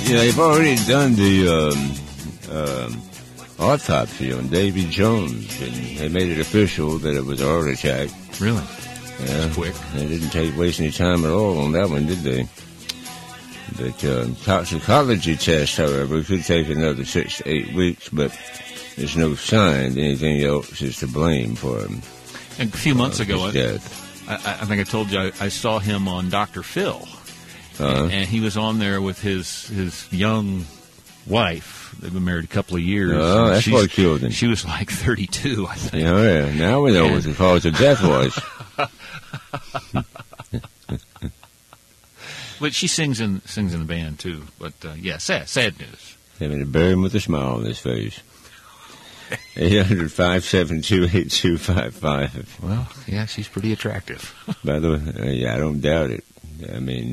they've already done the autopsy on Davy Jones, and they made it official that it was a heart attack. Really? Yeah, that's quick. They didn't waste any time at all on that one, did they? But toxicology test, however, could take another 6 to 8 weeks, but there's no sign that anything else is to blame for him. And a few months ago, his death. I think I told you I saw him on Dr. Phil, and he was on there with his young wife. They've been married a couple of years. Oh, that's what killed him. She was like 32, I think. Oh, yeah. Now we know what the cause of death was. But she sings in the band too. But sad news. Having to bury him with a smile on his face. 800-572-8255. Well, yeah, she's pretty attractive. By the way, I don't doubt it. I mean,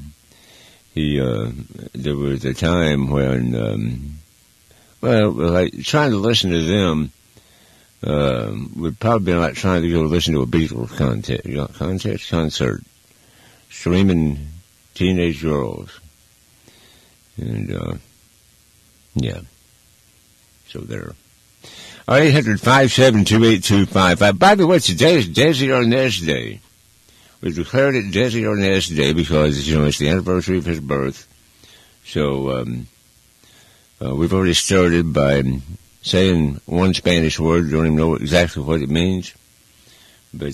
there was a time when, trying to listen to them would probably be like trying to go listen to a Beatles concert, streaming teenage girls. And, so there. 800-572-8255. By the way, today is Desi Arnaz Day. We declared it Desi Arnaz Day because, it's the anniversary of his birth. So, we've already started by saying one Spanish word. Don't even know exactly what it means. But,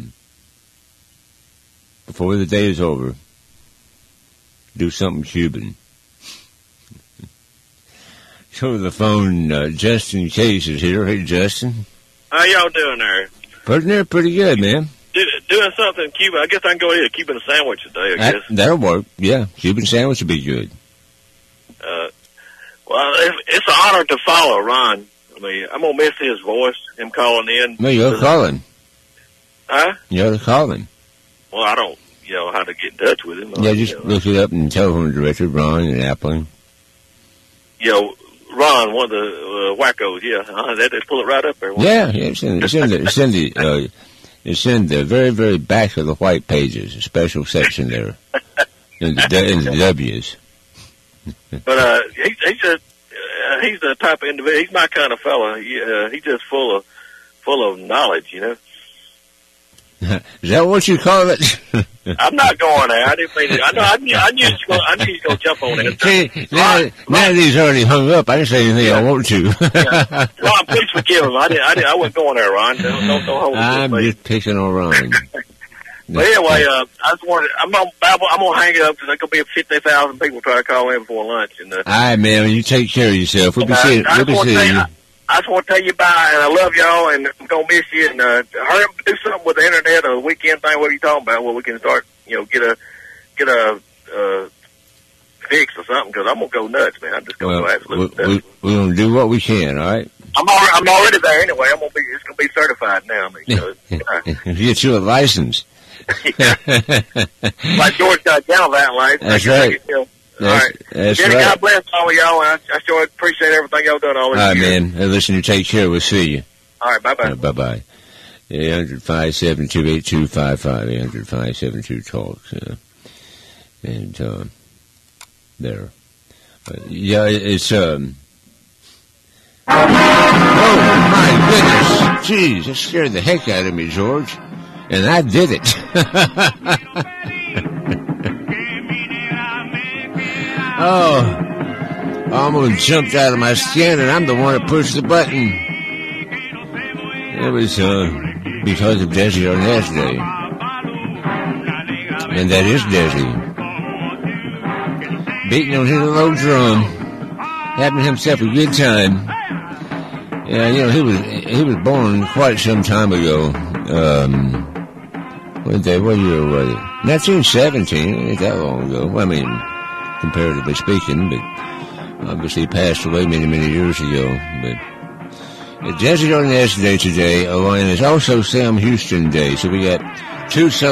before the day is over, do something Cuban. Go to the phone. Justin Case is here. Hey, Justin. How y'all doing there? Pretty good, man. Doing something Cuban. I guess I can go eat a Cuban sandwich today, I guess. That'll work. Yeah, Cuban sandwich would be good. It's an honor to follow Ron. I mean, I'm going to miss his voice, him calling in. No, you're calling. Huh? You're calling. Well, I don't, how to get in touch with him. Yeah, just look it up and telephone director, Ron and Appling. Ron, one of the wackos, they pull it right up there. Yeah, it's in the very, very back of the white pages, a special section there, in the W's. But he's the type of individual. He's my kind of fella. He's just full of knowledge, Is that what you call it? I'm not going there. I didn't mean it. I knew you was going to jump on it. See, now that he's already hung up, I didn't say anything I want to. Ron, please forgive him. I wasn't going there, Ron. Don't hold it. I'm just picking on Ron. But anyway, I just wanted. I'm gonna hang it up because there's gonna be 50,000 people try to call in before lunch. And all right, man. You take care of yourself. We'll be seeing you. I just want to tell you bye, and I love y'all, and I'm going to miss you, and hurry up, do something with the internet or the weekend thing, what are you talking about, where we can start, get a fix or something, because I'm going to go nuts, man. I'm just going to go absolutely nuts. We're going to do what we can, all right? I'm already there anyway. It's going to be certified now. Get you a license. Like George got a Gallivan license. That's right. All right. That's Jenny, right. God bless all of y'all, and I sure appreciate everything y'all done all this year. All right, man. Hey, listen, you take care. We'll see you. All right, bye-bye. Bye-bye. 800-572-8255. 800-572-TALK. And, there. It's, oh, my goodness. Jeez, that scared the heck out of me, George. And I did it. Oh, I almost jumped out of my skin, and I'm the one that pushed the button. It was because of Desi Arnaz Day. And that is Desi. Beating on his low drum, having himself a good time. Yeah, he was born quite some time ago. What year was it? 1917, ain't that long ago. Well, I mean, comparatively speaking, but obviously passed away many, many years ago. But Desi Arnaz Day today, and it's also Sam Houston Day, so we got two